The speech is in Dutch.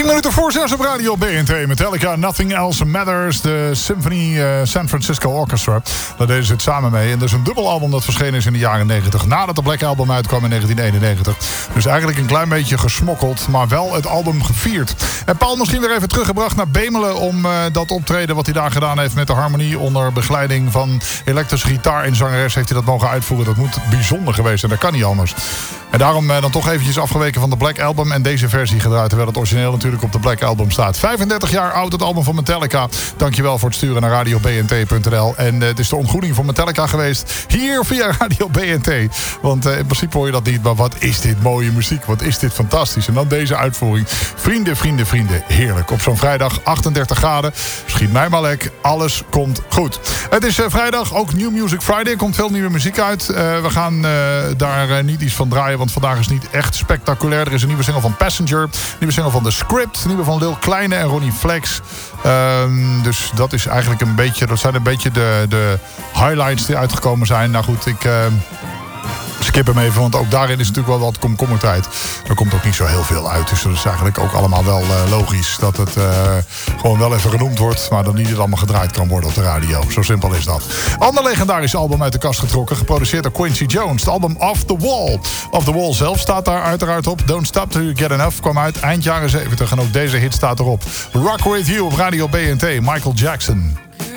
10 minuten voor 6 op radio BNT. Metallica, Nothing Else Matters. De Symphony San Francisco Orchestra. Daar deden ze het samen mee. En dat is een dubbelalbum dat verschenen is in de jaren 90. Nadat de Black Album uitkwam in 1991. Dus eigenlijk een klein beetje gesmokkeld. Maar wel het album gevierd. En Paul misschien weer even teruggebracht naar Bemelen. Om dat optreden wat hij daar gedaan heeft met de harmonie. Onder begeleiding van elektrische gitaar en zangeres. Heeft hij dat mogen uitvoeren. Dat moet bijzonder geweest zijn. Dat kan niet anders. En daarom dan toch eventjes afgeweken van de Black Album. En deze versie gedraaid. Terwijl het origineel natuurlijk op de Black Album staat. 35 jaar oud het album van Metallica. Dankjewel voor het sturen naar radiobnt.nl. En het is de ontgroening van Metallica geweest. Hier via Radio BNT. Want in principe hoor je dat niet. Maar wat is dit mooie muziek. Wat is dit fantastisch. En dan deze uitvoering. Vrienden, vrienden, vrienden. Heerlijk. Op zo'n vrijdag 38 graden. Schiet mij maar lek. Alles komt goed. Het is vrijdag. Ook New Music Friday. Er komt veel nieuwe muziek uit. We gaan daar niet iets van draaien. Want vandaag is niet echt spectaculair. Er is een nieuwe single van Passenger. Een nieuwe single van The Script. Een nieuwe van Lil Kleine en Ronnie Flex. Dus dat is eigenlijk een beetje... Dat zijn een beetje de highlights die uitgekomen zijn. Nou goed, ik... skip hem even, want ook daarin is natuurlijk wel wat komkommertijd. Er komt ook niet zo heel veel uit. Dus dat is eigenlijk ook allemaal wel logisch. Dat het gewoon wel even genoemd wordt. Maar dat niet het allemaal gedraaid kan worden op de radio. Zo simpel is dat. Ander legendarisch album uit de kast getrokken. Geproduceerd door Quincy Jones. Het album Off the Wall. Off the Wall zelf staat daar uiteraard op. Don't Stop Till You Get Enough kwam uit eind jaren 70. En ook deze hit staat erop. Rock With You op Radio BNT. Michael Jackson.